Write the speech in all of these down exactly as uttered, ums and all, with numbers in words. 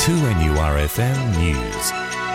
two N U R F M News.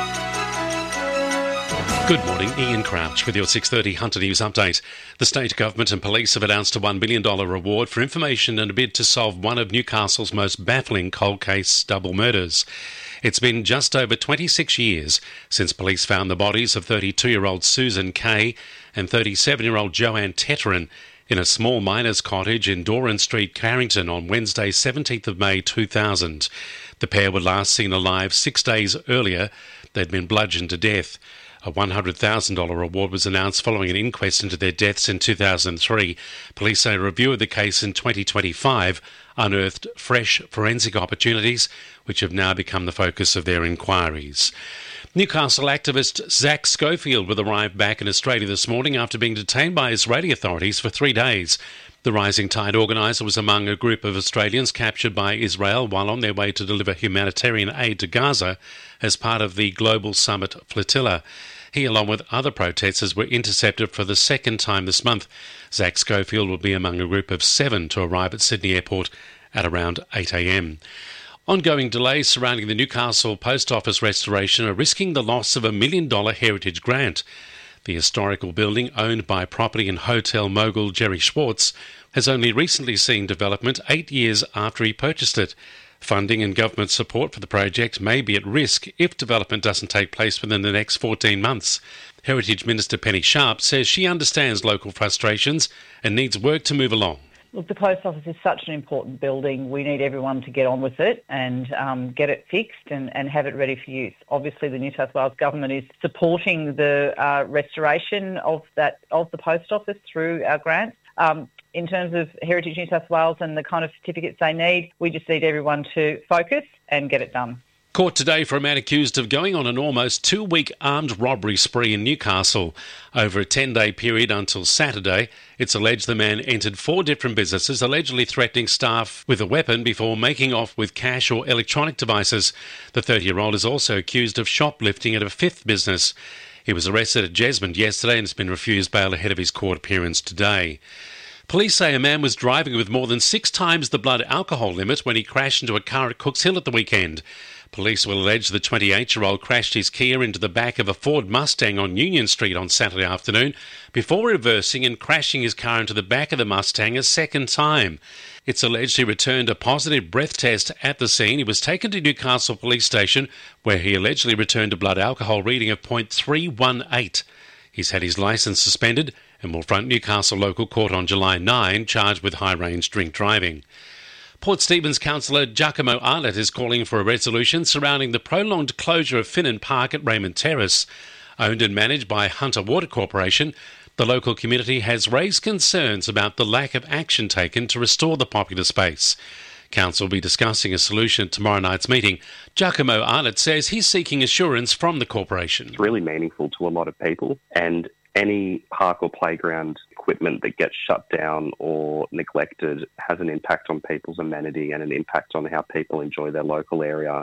Good morning, Ian Crouch with your six thirty Hunter News update. The state government and police have announced a one million dollars reward for information in a bid to solve one of Newcastle's most baffling cold case double murders. It's been just over twenty-six years since police found the bodies of thirty-two-year-old Susan Kay and thirty-seven-year-old Joanne Tetterin in a small miners' cottage in Doran Street, Carrington on Wednesday, seventeenth of May two thousand. The pair were last seen alive six days earlier. They'd been bludgeoned to death. A one hundred thousand dollars reward was announced following an inquest into their deaths in two thousand three. Police say a review of the case in twenty twenty-five unearthed fresh forensic opportunities, which have now become the focus of their inquiries. Newcastle activist Zach Schofield will arrive back in Australia this morning after being detained by Israeli authorities for three days. The Rising Tide organiser was among a group of Australians captured by Israel while on their way to deliver humanitarian aid to Gaza as part of the Global Summit flotilla. He, along with other protesters, were intercepted for the second time this month. Zach Schofield will be among a group of seven to arrive at Sydney Airport at around eight a.m. Ongoing delays surrounding the Newcastle Post Office restoration are risking the loss of a million dollar heritage grant. The historical building, owned by property and hotel mogul Jerry Schwartz, has only recently seen development eight years after he purchased it. Funding and government support for the project may be at risk if development doesn't take place within the next fourteen months. Heritage Minister Penny Sharp says she understands local frustrations and needs work to move along. Look, the post office is such an important building. We need everyone to get on with it and um, get it fixed and, and have it ready for use. Obviously, the New South Wales government is supporting the uh, restoration of that of the post office through our grants. Um, in terms of Heritage New South Wales and the kind of certificates they need, we just need everyone to focus and get it done. Court today for a man accused of going on an almost two-week armed robbery spree in Newcastle. Over a ten-day period until Saturday, it's alleged the man entered four different businesses, allegedly threatening staff with a weapon before making off with cash or electronic devices. The thirty-year-old is also accused of shoplifting at a fifth business. He was arrested at Jesmond yesterday and has been refused bail ahead of his court appearance today. Police say a man was driving with more than six times the blood alcohol limit when he crashed into a car at Cooks Hill at the weekend. Police will allege the twenty-eight-year-old crashed his Kia into the back of a Ford Mustang on Union Street on Saturday afternoon before reversing and crashing his car into the back of the Mustang a second time. It's alleged he returned a positive breath test at the scene. He was taken to Newcastle Police Station where he allegedly returned a blood alcohol reading of point three one eight. He's had his licence suspended and will front Newcastle Local Court on July ninth, charged with high-range drink driving. Port Stephens councillor Giacomo Arlett is calling for a resolution surrounding the prolonged closure of Finnan Park at Raymond Terrace. Owned and managed by Hunter Water Corporation, the local community has raised concerns about the lack of action taken to restore the popular space. Council will be discussing a solution at tomorrow night's meeting. Giacomo Arlett says he's seeking assurance from the corporation. It's really meaningful to a lot of people, and any park or playground equipment that gets shut down or neglected has an impact on people's amenity and an impact on how people enjoy their local area.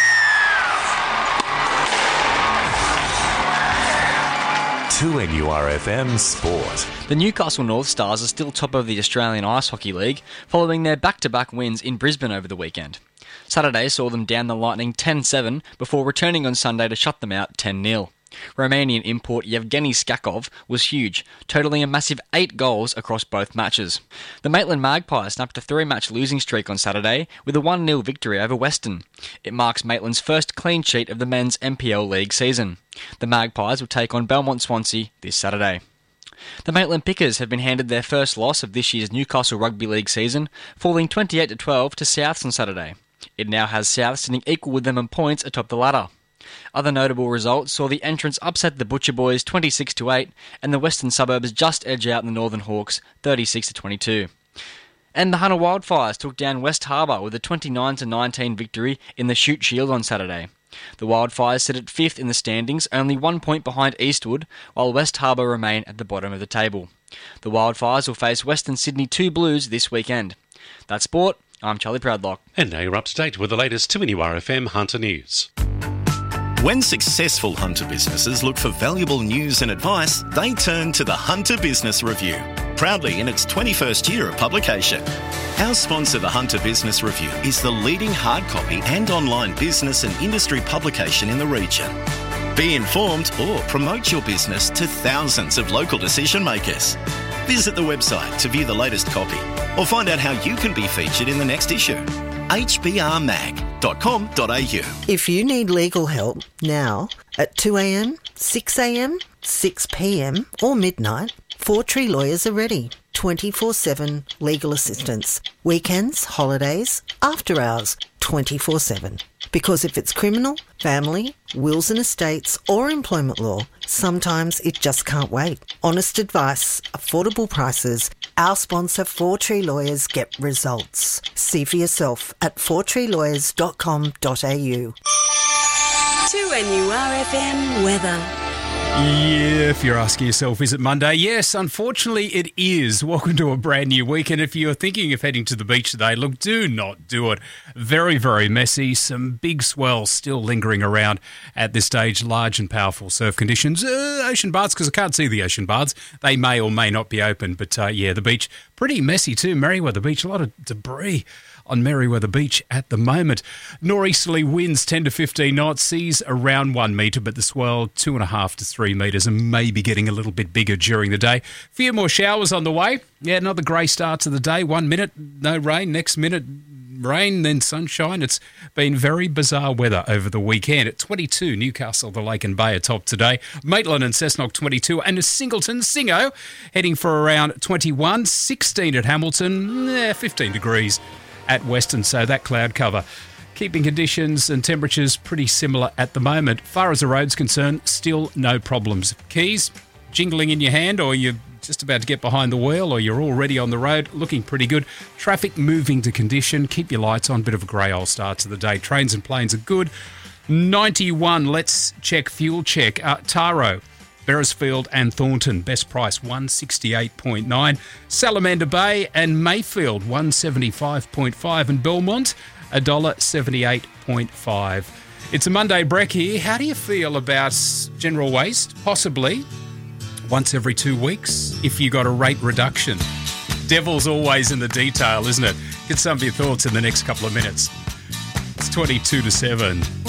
two N U R F M Sport. The Newcastle North Stars are still top of the Australian Ice Hockey League following their back-to-back wins in Brisbane over the weekend. Saturday saw them down the Lightning ten seven before returning on Sunday to shut them out ten nil. Romanian import Yevgeny Skakov was huge, totalling a massive eight goals across both matches. The Maitland Magpies snapped a three-match losing streak on Saturday with a one nil victory over Western. It marks Maitland's first clean sheet of the men's N P L League season. The Magpies will take on Belmont Swansea this Saturday. The Maitland Pickers have been handed their first loss of this year's Newcastle Rugby League season, falling twenty-eight to twelve to Souths on Saturday. It now has Souths sitting equal with them in points atop the ladder. Other notable results saw the entrants upset the Butcher Boys twenty-six to eight and the Western Suburbs just edge out the Northern Hawks thirty-six to twenty-two. And the Hunter Wildfires took down West Harbour with a twenty-nine to nineteen victory in the Shute Shield on Saturday. The Wildfires sit at fifth in the standings, only one point behind Eastwood, while West Harbour remain at the bottom of the table. The Wildfires will face Western Sydney two Blues this weekend. That's sport. I'm Charlie Proudlock. And now you're up to date with the latest two N U R F M Hunter News. When successful Hunter businesses look for valuable news and advice, they turn to the Hunter Business Review. proudly in its twenty-first year of publication. Our sponsor, the Hunter Business Review, is the leading hard copy and online business and industry publication in the region. Be informed or promote your business to thousands of local decision makers. Visit the website to view the latest copy or find out how you can be featured in the next issue. h b r mag dot com dot a u. If you need legal help now at two a m, six a m, six p m or midnight, Four Tree Lawyers are ready. twenty-four seven legal assistance. Weekends, holidays, after hours, twenty-four seven. Because if it's criminal, family, wills and estates or employment law, sometimes it just can't wait. Honest advice, affordable prices. Our sponsor, Four Tree Lawyers, get results. See for yourself at four tree lawyers dot com dot a u. two N U R F M weather. Yeah, if you're asking yourself, is it Monday? Yes, unfortunately it is. Welcome to a brand new week, and if you're thinking of heading to the beach today, look, do not do it. Very, very messy. Some big swells still lingering around at this stage. Large and powerful surf conditions. Uh, ocean baths, because I can't see the ocean baths. They may or may not be open, but uh, yeah, the beach, pretty messy too. Merriweather Beach, a lot of debris on Merriweather Beach at the moment. Nor'easterly winds ten to fifteen knots, seas around one metre, but the swell two and a half to three metres and maybe getting a little bit bigger during the day. A few more showers on the way. Yeah, another grey start to the day. One minute, no rain. Next minute, rain, then sunshine. It's been very bizarre weather over the weekend. At twenty-two, Newcastle, the Lake and Bay are top today. Maitland and Cessnock twenty-two, and Singleton, Singo, heading for around twenty-one. sixteen at Hamilton, eh, fifteen degrees at Western, so that cloud cover. Keeping conditions and temperatures pretty similar at the moment. Far as the road's concerned, still no problems. Keys jingling in your hand, or you're just about to get behind the wheel, or you're already on the road, looking pretty good. Traffic moving to condition. Keep your lights on. Bit of a grey old start to the day. Trains and planes are good. ninety-one, let's check fuel check. Uh, Taro, Beresfield and Thornton, best price one sixty-eight point nine. Salamander Bay and Mayfield one seventy-five point five, and Belmont one dollar seventy-eight point five. It's a Monday break here. How do you feel about general waste? Possibly once every two weeks if you got a rate reduction. Devil's always in the detail, isn't it? Get some of your thoughts in the next couple of minutes. It's twenty-two to seven.